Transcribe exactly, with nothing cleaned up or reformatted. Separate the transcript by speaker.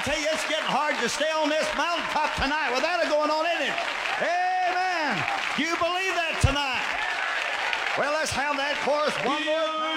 Speaker 1: tell you, it's getting hard to stay on this mountaintop tonight without it going on, isn't it? Amen. Do you believe that tonight? Well, let's have that chorus one more time.